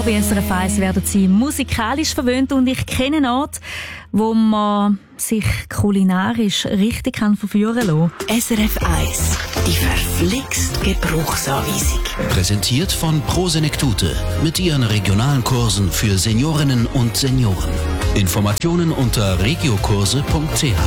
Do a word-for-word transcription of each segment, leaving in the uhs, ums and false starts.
bei S R F eins werden Sie musikalisch verwöhnt und ich kenne einen Ort, wo man sich kulinarisch richtig kann verführen kann. S R F eins, die verflixt Gebrauchsanweisung. Präsentiert von Prosenektute mit ihren regionalen Kursen für Seniorinnen und Senioren. Informationen unter regiokurse punkt c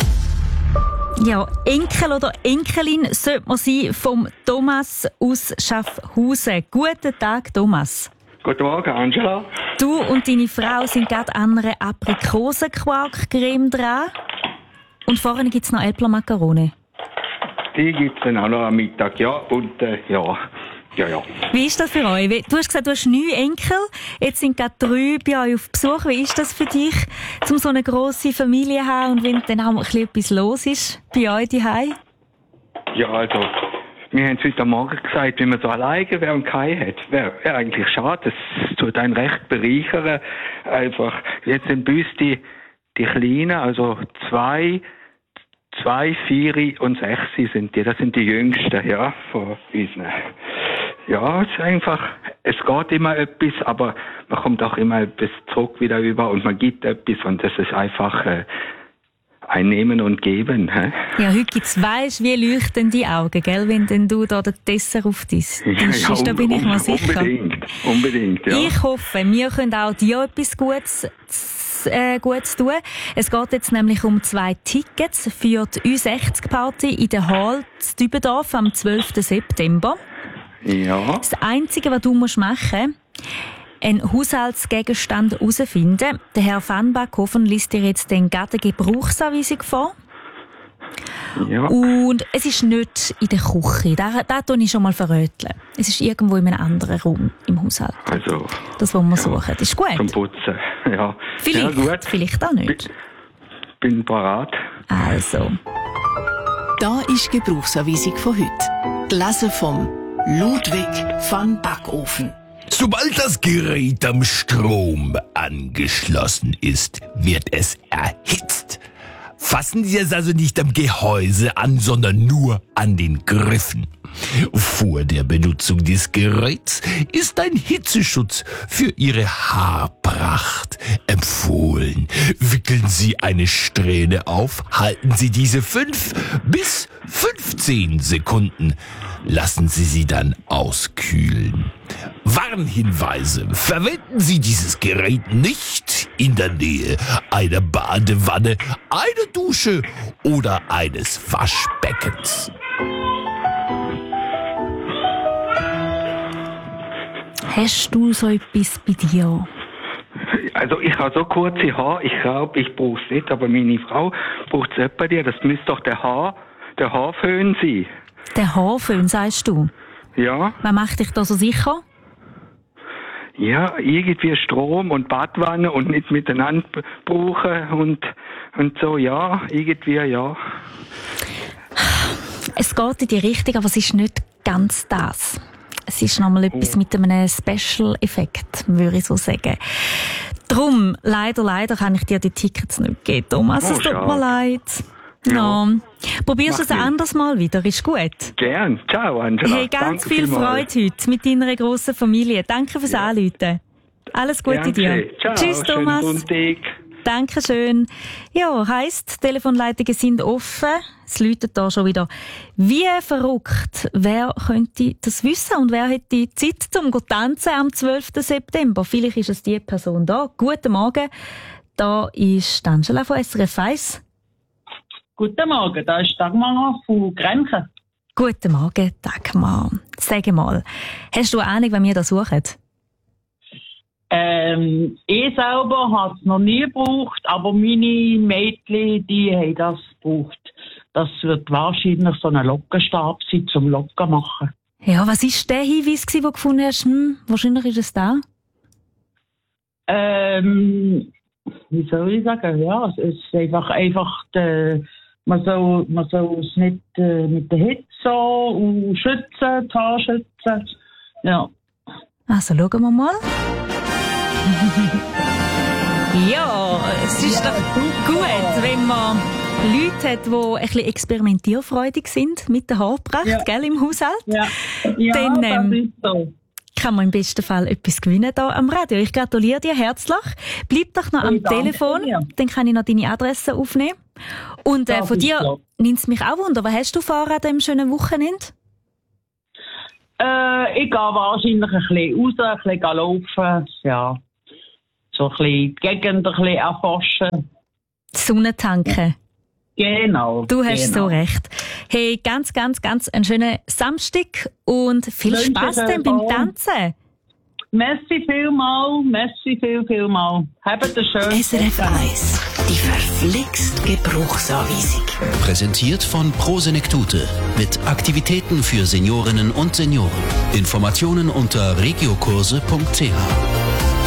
h. Ja, Enkel oder Enkelin sollte man sein vom Thomas aus Schaffhausen. Guten Tag, Thomas. Guten Morgen, Angela. Du und deine Frau sind gerade an einer Aprikosenquark-Creme dran. Und vorne gibt es noch Äpfelmakarone. Die gibt es dann auch noch am Mittag, ja. Und äh, ja, ja, ja. Wie ist das für euch? Du hast gesagt, du hast neun Enkel. Jetzt sind gerade drei bei euch auf Besuch. Wie ist das für dich, um so eine grosse Familie zu haben und wenn dann auch ein bisschen etwas los ist bei euch zu Hause? Ja, also, wir haben es heute Morgen gesagt, wenn man so alleine wäre und keinen hat, wäre wär eigentlich schade. Das tut einen recht bereichern. Einfach, jetzt sind bei uns die, die Kleinen, also zwei, zwei, vier und sechs sind die. Das sind die Jüngsten, ja, von uns. Ja, es ist einfach, es geht immer etwas, aber man kommt auch immer etwas zurück wieder über und man gibt etwas und das ist einfach äh, ein Nehmen und Geben. Hä? Ja, heute gibt's, weisst, wie leuchten die Augen, gell, wenn denn du da den Dessert auf dein Tisch ja, ist, da bin ich mir sicher. Unbedingt, unbedingt, ja. Ich hoffe, wir können auch dir etwas Gutes Äh, Gutes tun. Es geht jetzt nämlich um zwei Tickets für die Ü sechzig Party in der Hall in Dübendorf am zwölften September. Ja. Das Einzige, was du musst machen musst, einen Haushaltsgegenstand herausfinden. Der Herr Van Backhofen liest dir jetzt den gerade eine Gebrauchsanweisung vor. Ja. Und es ist nicht in der Küche. Da, da tue ich schon mal verröteln. Es ist irgendwo in einem anderen Raum im Haushalt. Also, das, was wir ja, suchen. Das ist gut. Zum Putzen, ja. Vielleicht, ja, gut. vielleicht auch nicht. Bin, bin parat. Also. Da ist die Gebrauchsanweisung von heute. Gelesen vom Ludwig van Backofen. Sobald das Gerät am Strom angeschlossen ist, wird es erhitzt. Fassen Sie es also nicht am Gehäuse an, sondern nur an den Griffen. Vor der Benutzung des Geräts ist ein Hitzeschutz für Ihre Haarpracht empfohlen. Wickeln Sie eine Strähne auf, halten Sie diese fünf bis fünfzehn Sekunden. Lassen Sie sie dann auskühlen. Warnhinweise: Verwenden Sie dieses Gerät nicht in der Nähe einer Badewanne, einer Dusche oder eines Waschbeckens. Hast du so etwas bei dir? Also ich habe so kurze Haare, ich glaube, ich brauche es nicht, aber meine Frau braucht es bei dir. Das müsste doch der Haar, der Haarföhn sein. Der Haarföhn, sagst du? Ja. Was macht dich da so sicher? Ja, irgendwie Strom und Badwanne und nicht miteinander brauchen und, und so, ja, irgendwie, ja. Es geht in die Richtung, aber es ist nicht ganz das. Es ist nochmal etwas mit einem Special-Effekt, würde ich so sagen. Drum, leider, leider kann ich dir die Tickets nicht geben, Thomas. Oh, es tut schade. mir leid. Ja. No. Probierst du es ein Macht anderes Mal wieder, ist gut? Gern. Ciao, Angela. Hey, ganz Danke viel vielmals. Freude heute mit deiner grossen Familie. Danke fürs Ja. Anrufen. Alles Gute Danke. dir. Ciao, Tschüss, schönen Thomas. Sonntag. Dankeschön. Ja, heisst, Telefonleitungen sind offen. Es läutet da schon wieder. Wie verrückt. Wer könnte das wissen und wer hätte Zeit zum tanzen am zwölften September? Vielleicht ist es die Person da. Guten Morgen. Da ist Angela von S R F eins. Guten Morgen, da ist Dagmar von Grenchen. Guten Morgen, Dagmar. Sag mal, hast du eine Ahnung, wen wir da suchen? Ähm, ich selber habe es noch nie gebraucht, aber meine Mädchen, die haben das gebraucht. Das wird wahrscheinlich so ein Lockenstab sein, zum Locken machen. Ja, was war der Hinweis, den du gefunden hast? Hm, wahrscheinlich ist es da. Ähm, wie soll ich sagen? Ja, es ist einfach, einfach die, man soll, man soll es nicht äh, mit der Hitze so und schützen, die Haare schützen. Ja. Also, schauen wir mal. Ja, es ist doch gut, wenn man Leute hat, die ein bisschen experimentierfreudig sind mit der Haarpracht, Ja. gell, im Haushalt. Ja, ja Dann, ähm, das ist so. kann man im besten Fall etwas gewinnen hier am Radio. Ich gratuliere dir herzlich. Bleib doch noch am Hey, danke Telefon, dir. dann kann ich noch deine Adresse aufnehmen. Und äh, Ja, von dir bitte. nimmt es mich auch wunder, was hast du vor an diesem schönen Wochenende? Äh, ich gehe wahrscheinlich ein bisschen raus, ein bisschen laufen, ja. So ein bisschen die Gegend ein bisschen erforschen. Sonne tanken. Genau. Du hast genau. so recht. Hey, ganz, ganz, ganz einen schönen Samstag und viel Wünsche Spass dir dann beim auch. Tanzen. Merci vielmal, merci viel, vielmal. Habt einen schönen S R F eins, die verflixt Gebrauchsanweisung. Präsentiert von Prosenektute mit Aktivitäten für Seniorinnen und Senioren. Informationen unter regiokurse punkt c h.